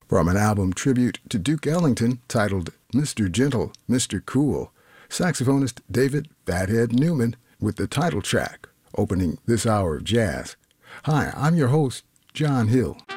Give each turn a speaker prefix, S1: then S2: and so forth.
S1: From an album tribute to Duke Ellington titled Mr. Gentle, Mr. Cool, saxophonist David Fathead Newman with the title track, opening this hour of jazz. Hi, I'm your host, John Hill.